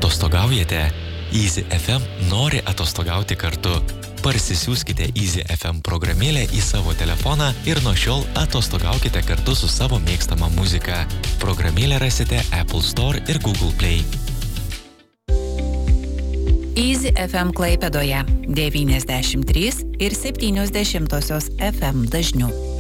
Atostogaujate? Easy FM nori atostogauti kartu. Parsisiųskite Easy FM programėlę į savo telefoną ir nuo šiol atostogaukite kartu su savo mėgstama muzika. Programėlę rasite Apple Store ir Google Play. Easy FM Klaipėdoje 93,7 FM dažniu.